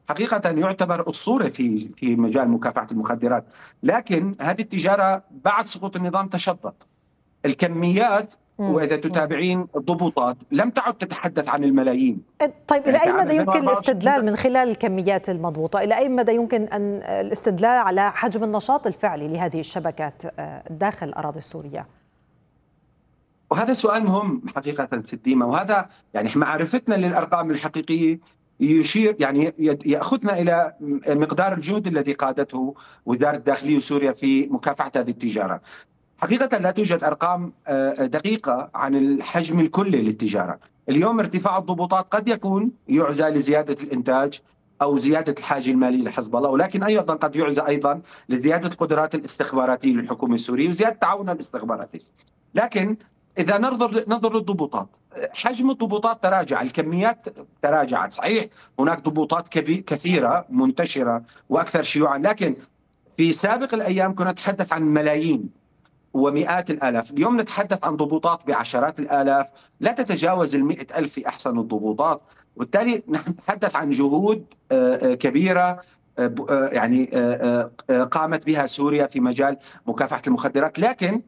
حقيقة يعتبر أسطورة في مجال مكافحة المخدرات، لكن هذه التجارة بعد سقوط النظام تشظت. الكميات وإذا تتابعين الضبوطات لم تعد تتحدث عن الملايين. طيب إلى أي مدى يمكن الاستدلال من خلال الكميات المضبوطة؟ إلى أي مدى يمكن أن الاستدلال على حجم النشاط الفعلي لهذه الشبكات داخل الأراضي السورية؟ وهذا سؤال مهم حقيقة سديمة، وهذا يعني معرفتنا للأرقام الحقيقية يشير يعني يأخذنا إلى مقدار الجهد الذي قادته وزارة الداخلية سوريا في مكافحة هذه التجارة. حقيقة لا توجد أرقام دقيقة عن الحجم الكلي للتجارة. اليوم ارتفاع الضبوطات قد يكون يعزى لزيادة الإنتاج أو زيادة الحاجة المالية لحزب الله، ولكن أيضا قد يعزى أيضا لزيادة القدرات الاستخباراتية للحكومة السورية وزيادة تعاونها الاستخباراتي. لكن إذا ننظر للضبوطات، حجم الضبوطات تراجع، الكميات تراجعت. صحيح هناك ضبوطات كثيرة منتشرة وأكثر شيوعا، لكن في سابق الأيام كنا نتحدث عن ملايين ومئات الآلاف. اليوم نتحدث عن ضبوطات بعشرات الآلاف لا تتجاوز 100,000 في أحسن الضبوطات، وبالتالي نحن نتحدث عن جهود كبيرة يعني قامت بها سوريا في مجال مكافحة المخدرات. لكن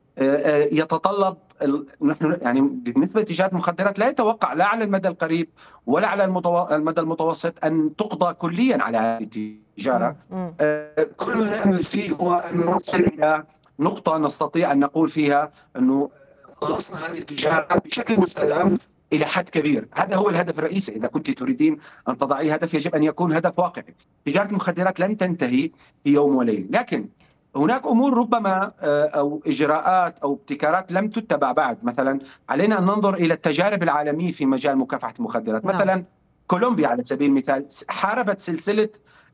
يتطلب نحن يعني بالنسبة لتجارة المخدرات لا يتوقع لا على المدى القريب ولا على المدى المتوسط أن تقضى كليا على هذه التجارة. كل ما نأمل فيه هو أن نصل إلى نقطة نستطيع أن نقول فيها أنه خلصنا هذه التجارة بشكل مستدام إلى حد كبير. هذا هو الهدف الرئيسي. إذا كنت تريدين أن تضعي هدف يجب أن يكون هدف واقعي. تجارة المخدرات لن تنتهي في يوم وليلة، لكن هناك أمور ربما أو إجراءات أو ابتكارات لم تتبع بعد. مثلا علينا أن ننظر إلى التجارب العالمية في مجال مكافحة المخدرات. مثلا كولومبيا على سبيل المثال حاربت سلسلة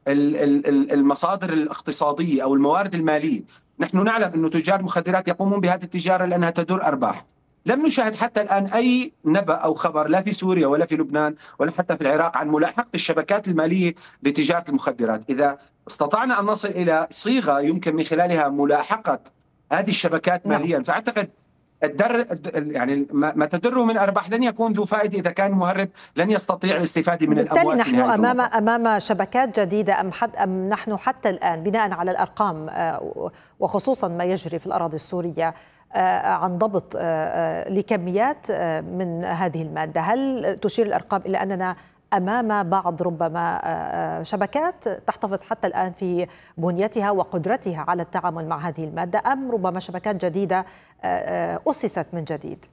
المصادر الاقتصادية أو الموارد المالية. نحن نعلم أن تجار المخدرات يقومون بهذه التجارة لأنها تدر أرباح. لم نشاهد حتى الآن أي نبأ أو خبر لا في سوريا ولا في لبنان ولا حتى في العراق عن ملاحقة الشبكات المالية لتجارة المخدرات. إذا استطعنا أن نصل إلى صيغة يمكن من خلالها ملاحقة هذه الشبكات ماليا، فأعتقد يعني ما تدره من أرباح لن يكون ذو فائدة إذا كان المهرب لن يستطيع الاستفادة من الأموال. بالتالي نحن أمام شبكات جديدة أم نحن حتى الآن بناء على الأرقام وخصوصا ما يجري في الأراضي السورية عن ضبط لكميات من هذه المادة، هل تشير الأرقام إلى أننا أمام بعض ربما شبكات تحتفظ حتى الآن في بنيتها وقدرتها على التعامل مع هذه المادة، أم ربما شبكات جديدة أسست من جديد؟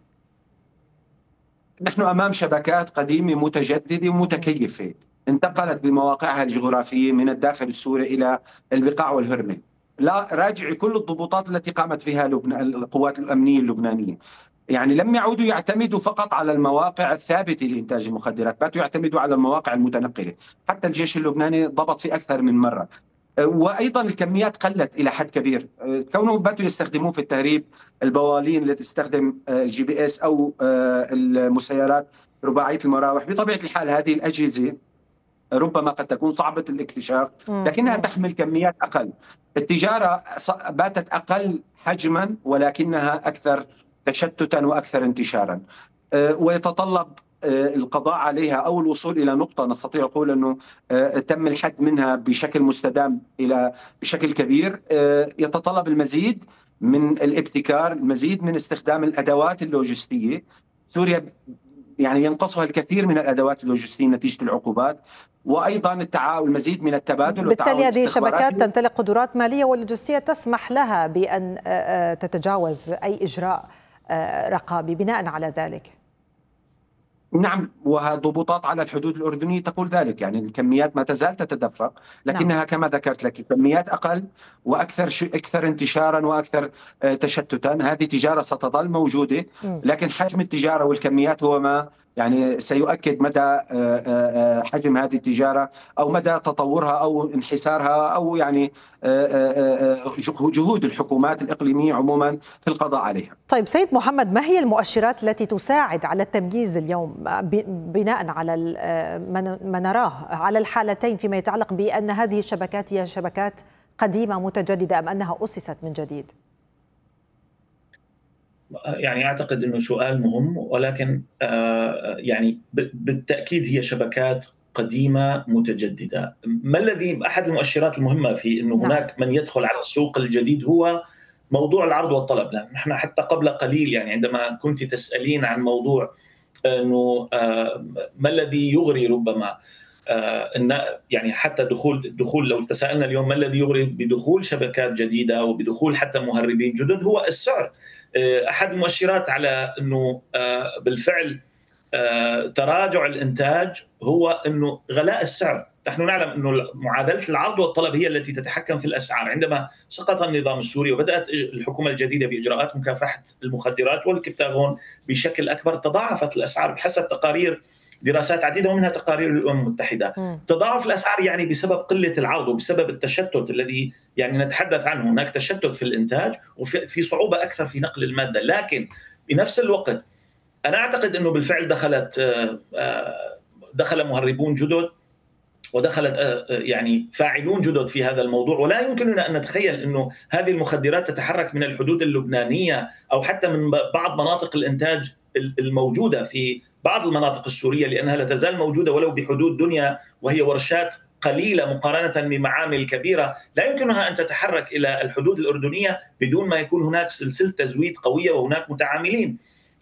نحن أمام شبكات قديمة متجددة ومتكيفة انتقلت بمواقعها الجغرافية من الداخل السوري إلى البقاع والهرمة. لا راجعي كل الضبوطات التي قامت فيها القوات الأمنية اللبنانية. يعني لم يعودوا يعتمدوا فقط على المواقع الثابتة لإنتاج المخدرات، باتوا يعتمدوا على المواقع المتنقلة. حتى الجيش اللبناني ضبط في أكثر من مرة. وأيضا الكميات قلت إلى حد كبير، كونهم باتوا يستخدمون في التهريب البوالين التي تستخدم الجي بي اس أو المسيرات رباعية المراوح. بطبيعة الحال هذه الأجهزة ربما قد تكون صعبة الاكتشاف لكنها تحمل كميات أقل. التجارة باتت أقل حجما ولكنها أكثر تشتتا وأكثر انتشارا، ويتطلب القضاء عليها أو الوصول إلى نقطة نستطيع نقول أنه تم الحد منها بشكل مستدام إلى بشكل كبير. يتطلب المزيد من الابتكار، المزيد من استخدام الأدوات اللوجستية. سوريا يعني ينقصها الكثير من الأدوات اللوجستية نتيجة العقوبات، وأيضا التعاون، المزيد من التبادل والتعاون. بالتالي هذه الشبكات تمتلك قدرات مالية ولوجستية تسمح لها بأن تتجاوز أي إجراء رقابي بناء على ذلك. نعم، وضبوطات على الحدود الأردنية تقول ذلك. يعني الكميات ما تزال تتدفق لكنها نعم. كما ذكرت لك كميات أقل وأكثر انتشارا وأكثر تشتتا. هذه تجارة ستظل موجودة، لكن حجم التجارة والكميات هو ما يعني سيؤكد مدى حجم هذه التجارة أو مدى تطورها أو انحسارها أو يعني جهود الحكومات الإقليمية عموما في القضاء عليها. طيب سيد محمد، ما هي المؤشرات التي تساعد على التمييز اليوم بناء على ما نراه على الحالتين فيما يتعلق بأن هذه الشبكات هي شبكات قديمة متجددة أم أنها أسست من جديد؟ يعني أعتقد أنه سؤال مهم، ولكن يعني بالتأكيد هي شبكات قديمة متجددة. ما الذي أحد المؤشرات المهمة في أنه هناك من يدخل على السوق الجديد هو موضوع العرض والطلب. لأن نحن حتى قبل قليل يعني عندما كنت تسألين عن موضوع أنه ما الذي يغري ربما أن يعني حتى دخول لو تساءلنا اليوم ما الذي يغري بدخول شبكات جديدة وبدخول حتى مهربين جدد هو السعر. أحد المؤشرات على أنه بالفعل تراجع الإنتاج هو أنه غلاء السعر. نحن نعلم أنه معادلة العرض والطلب هي التي تتحكم في الأسعار. عندما سقط النظام السوري وبدأت الحكومة الجديدة بإجراءات مكافحة المخدرات والكبتاغون بشكل أكبر، تضاعفت الأسعار بحسب تقارير دراسات عديدة ومنها تقارير الأمم المتحدة. تضاعف الأسعار يعني بسبب قلة العرض وبسبب التشتت الذي يعني نتحدث عنه. هناك تشتت في الإنتاج وفي صعوبة أكثر في نقل المادة. لكن بنفس الوقت أنا أعتقد أنه بالفعل دخل مهربون جدد ودخلت يعني فاعلون جدد في هذا الموضوع، ولا يمكننا أن نتخيل أنه هذه المخدرات تتحرك من الحدود اللبنانية أو حتى من بعض مناطق الإنتاج الموجودة في بعض المناطق السورية، لأنها لا تزال موجودة ولو بحدود دنيا، وهي ورشات قليلة مقارنة بمعامل كبيرة. لا يمكنها أن تتحرك إلى الحدود الأردنية بدون ما يكون هناك سلسلة تزويد قوية وهناك متعاملين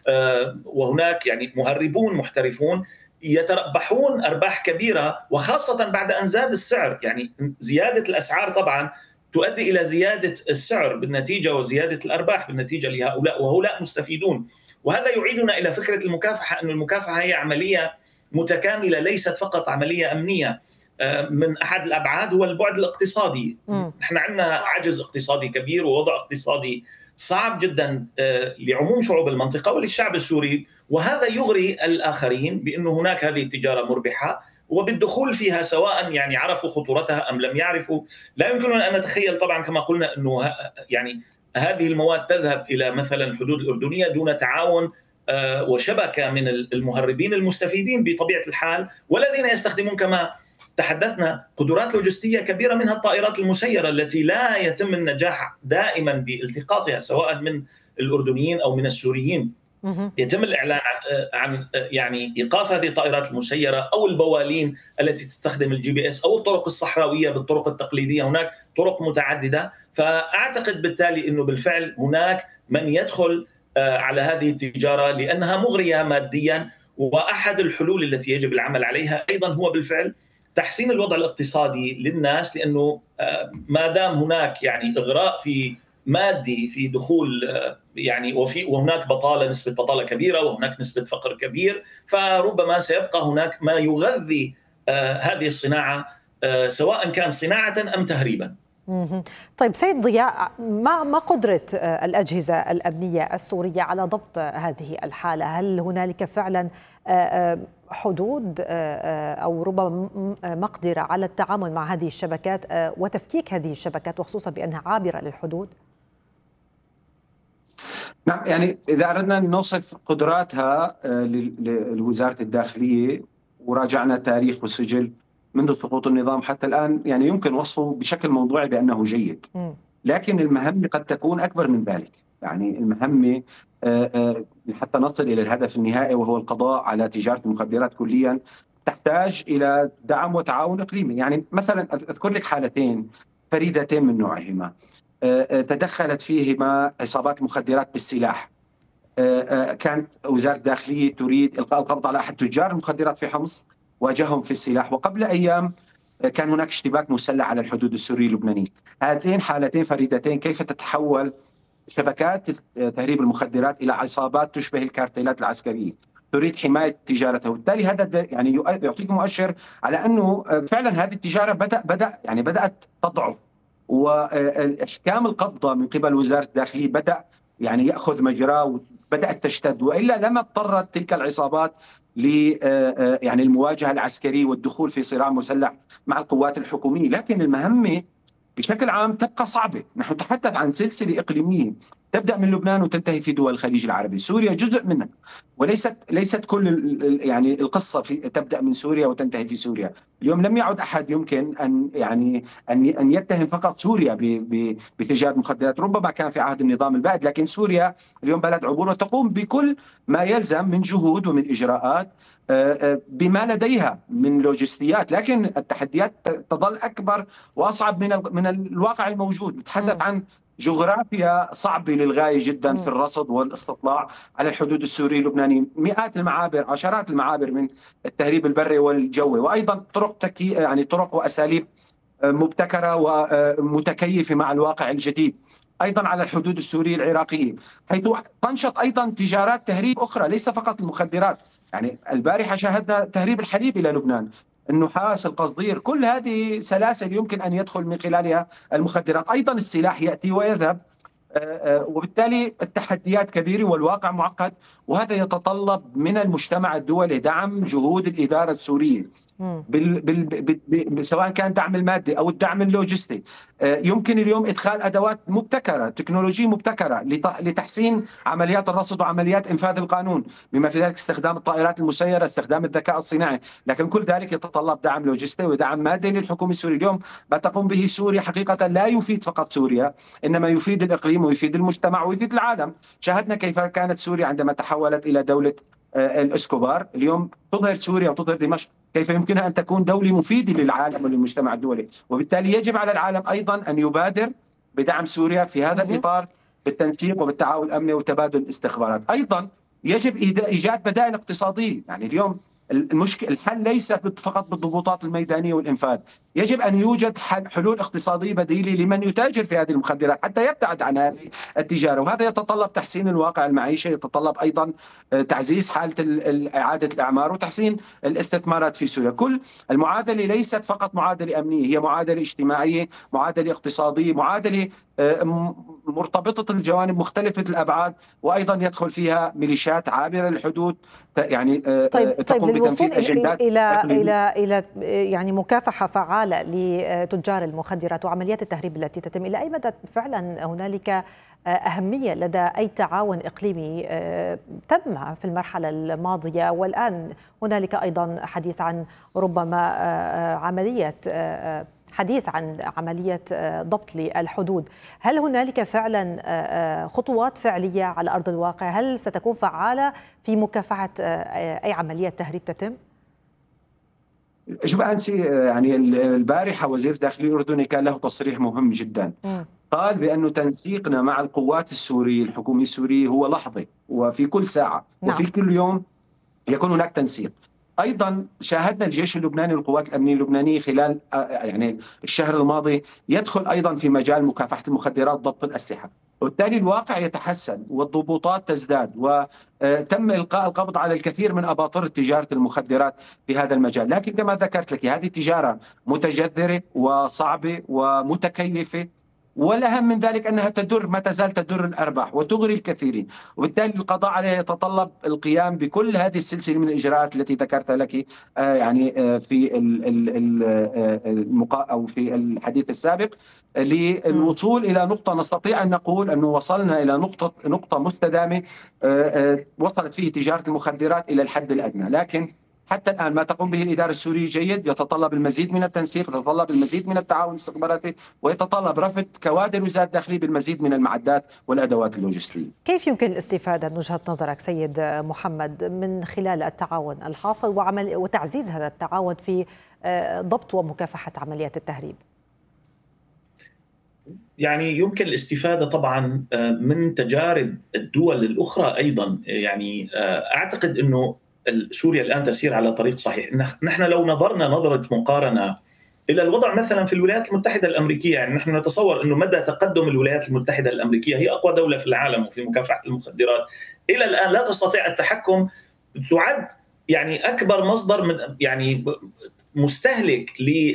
وهناك يعني مهربون محترفون يتربحون أرباح كبيرة، وخاصة بعد أن زاد السعر. يعني زيادة الأسعار طبعا تؤدي إلى زيادة السعر بالنتيجة وزيادة الأرباح بالنتيجة لهؤلاء، وهؤلاء مستفيدون. وهذا يعيدنا إلى فكرة المكافحة، أن المكافحة هي عملية متكاملة ليست فقط عملية أمنية. من أحد الأبعاد هو البعد الاقتصادي. نحن عندنا عجز اقتصادي كبير ووضع اقتصادي صعب جدا لعموم شعوب المنطقة وللشعب السوري، وهذا يغري الآخرين بأنه هناك هذه التجارة مربحة وبالدخول فيها سواء يعني عرفوا خطورتها أم لم يعرفوا. لا يمكننا أن نتخيل طبعا كما قلنا أنه يعني هذه المواد تذهب إلى مثلا الحدود الأردنية دون تعاون وشبكة من المهربين المستفيدين بطبيعة الحال، والذين يستخدمون كما تحدثنا قدرات لوجستية كبيرة، منها الطائرات المسيرة التي لا يتم النجاح دائما بالتقاطها سواء من الأردنيين أو من السوريين. يتم الإعلان عن يعني إيقاف هذه الطائرات المسيرة أو البوالين التي تستخدم الGPS أو الطرق الصحراوية بالطرق التقليدية. هناك طرق متعددة، فأعتقد بالتالي أنه بالفعل هناك من يدخل على هذه التجارة لأنها مغرية ماديا. وأحد الحلول التي يجب العمل عليها أيضا هو بالفعل تحسين الوضع الاقتصادي للناس، لأنه ما دام هناك يعني إغراء في مادي في دخول يعني وهناك بطالة، نسبة بطالة كبيرة وهناك نسبة فقر كبير، فربما سيبقى هناك ما يغذي هذه الصناعة سواء كان صناعة أم تهريبا. طيب سيد ضياء، ما قدرة الأجهزة الأمنية السورية على ضبط هذه الحالة؟ هل هنالك فعلا حدود أو ربما مقدرة على التعامل مع هذه الشبكات وتفكيك هذه الشبكات، وخصوصا بأنها عابرة للحدود؟ نعم، يعني إذا أردنا نوصف قدراتها لوزارة الداخلية وراجعنا تاريخ وسجل منذ سقوط النظام حتى الآن، يعني يمكن وصفه بشكل موضوعي بأنه جيد. لكن المهمة قد تكون أكبر من ذلك. يعني المهمة حتى نصل إلى الهدف النهائي وهو القضاء على تجارة المخدرات كليا تحتاج إلى دعم وتعاون إقليمي. يعني مثلا أذكر لك حالتين فريدتين من نوعهما تدخلت فيهما عصابات المخدرات بالسلاح. كانت وزارة الداخلية تريد إلقاء القبض على أحد تجار المخدرات في حمص، واجههم في السلاح، وقبل أيام كان هناك اشتباك مسلح على الحدود السوري اللبناني. هاتين حالتين فريدتين كيف تتحول شبكات تهريب المخدرات إلى عصابات تشبه الكارتيلات العسكرية تريد حماية تجارتها. وبالتالي هذا يعني يعطيك مؤشر على أنه فعلا هذه التجارة بدأت تضعف، وإحكام القبضة من قبل وزارة الداخلية بدأ يعني يأخذ مجراه وبدأت تشتد، وإلا لما اضطرت تلك العصابات يعني المواجهة العسكرية والدخول في صراع مسلح مع القوات الحكومية. لكن المهمة بشكل عام تبقى صعبة. نحن نتحدث عن سلسلة إقليمية تبدأ من لبنان وتنتهي في دول الخليج العربي. سوريا جزء منها، ليست كل يعني القصة تبدأ من سوريا وتنتهي في سوريا. اليوم لم يعد أحد يمكن أن يتهم فقط سوريا بتجارة مخدرات. ربما كان في عهد النظام البائد، لكن سوريا اليوم بلد عبور وتقوم بكل ما يلزم من جهود ومن إجراءات بما لديها من لوجستيات، لكن التحديات تظل أكبر وأصعب من الواقع الموجود. نتحدث عن جغرافيا صعبة للغاية جدا في الرصد والاستطلاع على الحدود السورية اللبنانية. مئات المعابر، عشرات المعابر من التهريب البري والجوي، وأيضا طرق وأساليب مبتكرة ومتكيفة مع الواقع الجديد. أيضا على الحدود السورية العراقية، حيث تنشط أيضا تجارات تهريب أخرى ليس فقط المخدرات. يعني البارحة شاهدنا تهريب الحليب إلى لبنان، النحاس، القصدير، كل هذه سلاسل يمكن أن يدخل من خلالها المخدرات. أيضا السلاح يأتي ويذهب، وبالتالي التحديات كبيرة والواقع معقد، وهذا يتطلب من المجتمع الدولي دعم جهود الإدارة السورية سواء كان دعم المادي أو الدعم اللوجستي. يمكن اليوم إدخال أدوات مبتكرة، تكنولوجيا مبتكرة لتحسين عمليات الرصد وعمليات إنفاذ القانون، بما في ذلك استخدام الطائرات المسيرة، استخدام الذكاء الصناعي. لكن كل ذلك يتطلب دعم لوجستي ودعم مادي للحكومة السورية. اليوم ما تقوم به سوريا حقيقة لا يفيد فقط سوريا، إنما يفيد الإقليم ويفيد المجتمع ويفيد العالم. شاهدنا كيف كانت سوريا عندما تحولت إلى دولة الإسكوبار. اليوم تظهر سوريا وتظهر دمشق كيف يمكنها أن تكون دولة مفيدة للعالم وللمجتمع الدولي. وبالتالي يجب على العالم أيضا أن يبادر بدعم سوريا في هذا الإطار بالتنسيق وبالتعاون الأمني وتبادل الاستخبارات. أيضا يجب إيجاد بدائل اقتصادية. يعني اليوم الحل ليس فقط بالضبوطات الميدانية والإنفاذ، يجب أن يوجد حلول اقتصادية بديلة لمن يتاجر في هذه المخدرات حتى يبتعد عن هذه التجارة. وهذا يتطلب تحسين الواقع المعيشي، يتطلب أيضا تعزيز حالة إعادة الأعمار وتحسين الاستثمارات في سوريا. كل المعادلة ليست فقط معادلة أمنية، هي معادلة اجتماعية، معادلة اقتصادية، معادلة مرتبطة الجوانب مختلفة الأبعاد، وأيضا يدخل فيها ميليشيات عابرة للحدود يعني تقوم بتنفيذ أجندات إلى يعني مكافحة فعالة لتجار المخدرات وعمليات التهريب التي تتم. إلى أي مدى فعلا هنالك أهمية لدى أي تعاون إقليمي تم في المرحلة الماضية، والآن هنالك أيضا حديث عن ربما حديث عن عملية ضبط للحدود. هل هنالك فعلا خطوات فعلية على أرض الواقع؟ هل ستكون فعالة في مكافحة أي عملية تهريب تتم؟ شوف أنسي، يعني البارحة وزير الداخلية الأردني كان له تصريح مهم جدا. قال بأنه تنسيقنا مع القوات السورية الحكومية السورية هو لحظي، وفي كل ساعة وفي كل يوم يكون هناك تنسيق. أيضا شاهدنا الجيش اللبناني والقوات الأمنية اللبنانية خلال يعني الشهر الماضي يدخل أيضا في مجال مكافحة المخدرات، ضبط الأسلحة، وبالتالي الواقع يتحسن والضبوطات تزداد، وتم إلقاء القبض على الكثير من أباطرة تجارة المخدرات في هذا المجال. لكن كما ذكرت لك هذه تجارة متجذرة وصعبة ومتكلفة، والأهم من ذلك أنها ما تزال تدر الأرباح وتغري الكثيرين، وبالتالي القضاء عليها يتطلب القيام بكل هذه السلسلة من الإجراءات التي ذكرتها لك يعني في أو في الحديث السابق، للوصول إلى نقطة نستطيع أن نقول أنه وصلنا إلى نقطة مستدامة وصلت فيه تجارة المخدرات إلى الحد الأدنى. لكن حتى الآن ما تقوم به الإدارة السورية جيد، يتطلب المزيد من التنسيق، يتطلب المزيد من التعاون الاستخباراتي، ويتطلب رفع كوادر وزارة الداخلية بالمزيد من المعدات والأدوات اللوجستية. كيف يمكن الاستفادة من وجهة نظرك سيد محمد من خلال التعاون الحاصل وتعزيز هذا التعاون في ضبط ومكافحة عمليات التهريب؟ يعني يمكن الاستفادة طبعا من تجارب الدول الأخرى أيضا. يعني أعتقد أنه سوريا الآن تسير على طريق صحيح. نحن لو نظرنا نظرة مقارنة إلى الوضع مثلا في الولايات المتحدة الأمريكية، يعني نحن نتصور أنه مدى تقدم الولايات المتحدة الأمريكية، هي أقوى دولة في العالم في مكافحة المخدرات، إلى الآن لا تستطيع التحكم. تعد يعني أكبر مصدر من يعني مستهلك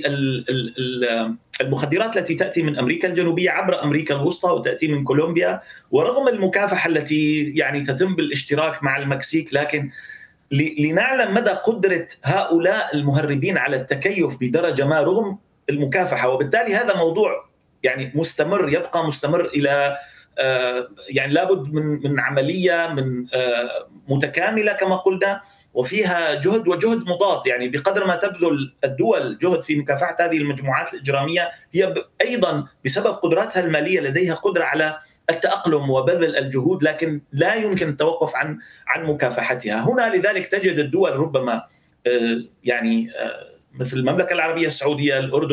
للمخدرات التي تأتي من أمريكا الجنوبية عبر أمريكا الوسطى وتأتي من كولومبيا، ورغم المكافحة التي يعني تتم بالاشتراك مع المكسيك، لكن لنعلم مدى قدرة هؤلاء المهربين على التكيف بدرجة ما رغم المكافحة. وبالتالي هذا موضوع يعني مستمر، يبقى مستمر إلى يعني لابد من عملية من متكاملة كما قلنا، وفيها جهد وجهد مضاد. يعني بقدر ما تبذل الدول جهد في مكافحة هذه المجموعات الإجرامية، هي أيضا بسبب قدراتها المالية لديها قدرة على التأقلم وبذل الجهود، لكن لا يمكن التوقف عن مكافحتها. هنا لذلك تجد الدول ربما يعني مثل المملكة العربية السعودية، الأردن،